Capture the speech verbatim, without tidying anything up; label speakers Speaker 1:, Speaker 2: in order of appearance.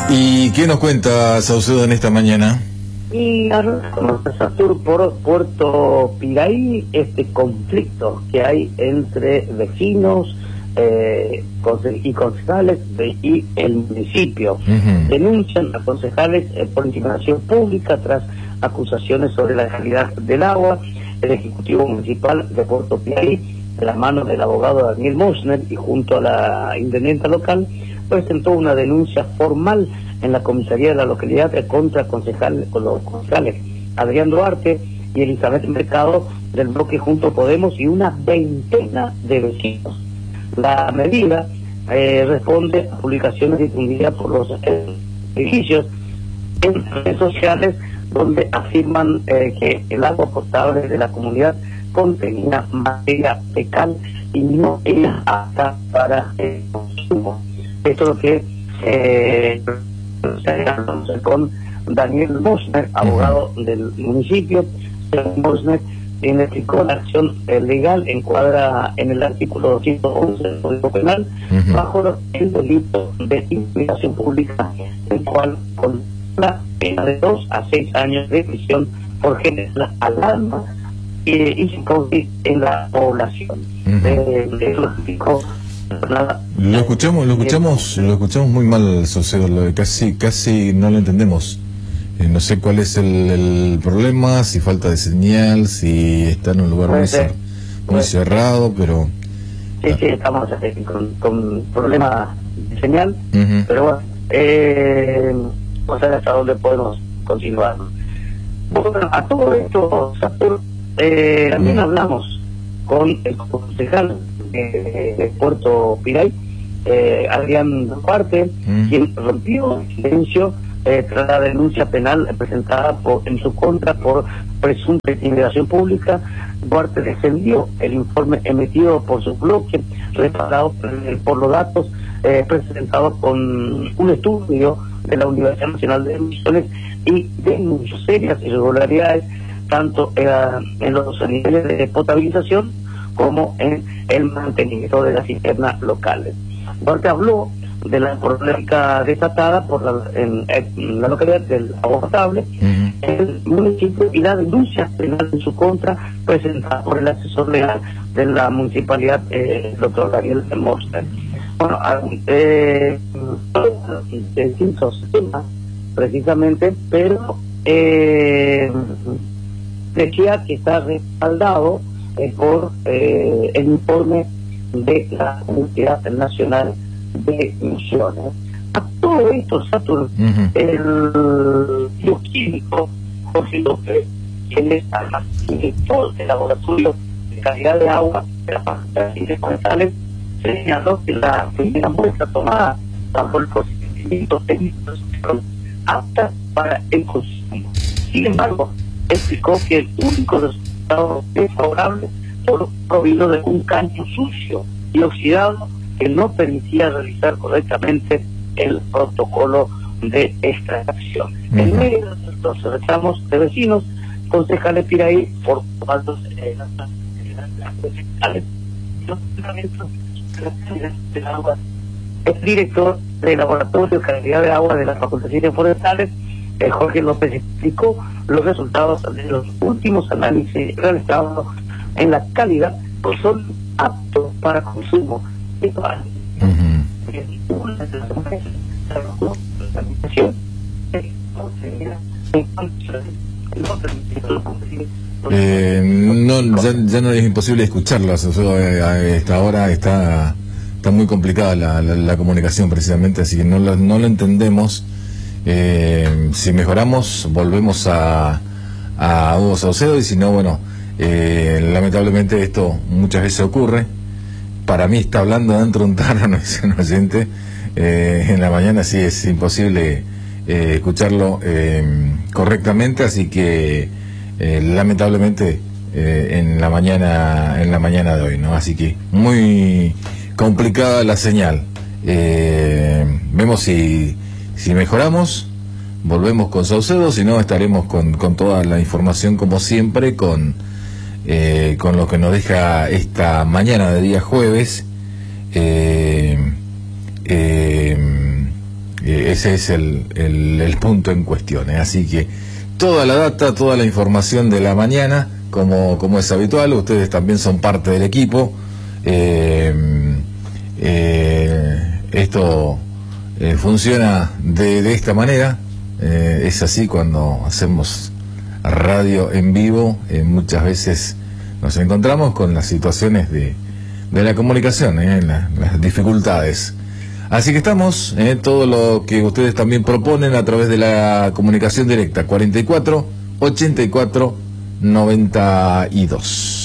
Speaker 1: ¿Y qué nos cuenta Saucedo en esta mañana?
Speaker 2: Y arrancamos a Satur por Puerto Piraí, este conflicto que hay entre vecinos eh, y concejales de, y el municipio. Uh-huh. Denuncian a concejales eh, por intimidación pública tras acusaciones sobre la calidad del agua. El Ejecutivo Municipal de Puerto Piraí, de la mano del abogado Daniel Mosner y junto a la intendenta local, presentó una denuncia formal en la comisaría de la localidad contra concejal, con los concejales Adrián Duarte y Elizabeth Mercado del bloque Junto Podemos y una veintena de vecinos. La medida eh, responde a publicaciones difundidas por los edificios en redes sociales donde afirman eh, que el agua potable de la comunidad contenía materia fecal y no era apta para el consumo. Esto es lo que eh, con Daniel Mosner, abogado uh-huh. del municipio. Mosner explicó la acción legal encuadra en el artículo doscientos once del Código Penal uh-huh. bajo el delito de intimidación pública, el cual con la pena de dos a seis años de prisión por generar alarma eh, y psicosis en la población. Uh-huh. eh, eh, lo explicó. Nada.
Speaker 1: Lo escuchamos, lo escuchamos, lo escuchamos muy mal, Saucedo, lo, casi, casi no lo entendemos. Eh, no sé cuál es el, el problema, si falta de señal, si está en un lugar muy, cer muy cerrado, pero...
Speaker 2: Sí, sí, estamos eh, con, con problemas de señal, uh-huh. pero bueno, eh, vamos a ver hasta dónde podemos continuar. Bueno, a todo esto, Satur, eh, también uh-huh. hablamos con el concejal de, de Puerto Piraí, eh, Adrián Duarte, mm. quien rompió el silencio eh, tras la denuncia penal presentada por, en su contra por presunta intimidación pública. Duarte defendió el informe emitido por su bloque, respaldado por, por los datos eh, presentados con un estudio de la Universidad Nacional de Misiones y denunció serias irregularidades tanto eh, en los niveles de potabilización como en el mantenimiento de las cisternas locales. Duarte habló de la problemática desatada por la, en, en la localidad del agua potable, uh-huh. el municipio y la denuncia penal en su contra presentada por el asesor legal de la municipalidad, eh, el doctor Daniel Mosner. Bueno, eh, distintos temas precisamente, pero eh, decía que está respaldado Eh, por eh, el informe de la Universidad Nacional de Misiones. A todo esto, Saturn, uh-huh. el bioquímico Jorge López, quien es además director del laboratorio de calidad de agua de la Facultad de Ciencias, señaló que la primera muestra tomada bajo el procedimiento técnico apta para el consumo. Sin embargo, explicó que el único resultado desfavorable solo provino de un caño sucio y oxidado que no permitía realizar correctamente el protocolo de extracción. Uh-huh. En medio de los reclamos de vecinos, concejales Piraí, por cuanto eh, las concejales los tratamientos del agua, el director del laboratorio de calidad de agua de las Facultad de Ciencias Forestales, eh, Jorge López, explicó los resultados de los últimos análisis realizados en la calidad, pues son aptos para consumo. Esto uh-huh. una de las
Speaker 1: eh, no, ya, ya no es imposible escucharlo. A esta hora está está muy complicada la, la, la comunicación precisamente, así que no lo, no lo entendemos. Eh, si mejoramos volvemos a, a Hugo Saucedo, y si no, bueno, eh, lamentablemente esto muchas veces ocurre. Para mí está hablando dentro de un tarro, no es un oyente. Eh, en la mañana sí es imposible eh, escucharlo eh, correctamente, así que eh, lamentablemente eh, en la mañana en la mañana de hoy, ¿no? Así que muy complicada la señal. Eh, vemos si Si mejoramos, volvemos con Saucedo, si no estaremos con, con toda la información como siempre, con, eh, con lo que nos deja esta mañana de día jueves, eh, eh, Eh, ese es el, el, el punto en cuestión. ¿eh? Así que toda la data, toda la información de la mañana, como, como es habitual, ustedes también son parte del equipo. Eh, eh, esto eh, funciona de, de esta manera. Eh, es así cuando hacemos radio en vivo. Eh, muchas veces nos encontramos con las situaciones de, de la comunicación, eh, la, las dificultades. Así que estamos, eh, todo lo que ustedes también proponen a través de la comunicación directa, cuarenta y cuatro, ochenta y cuatro, noventa y dos.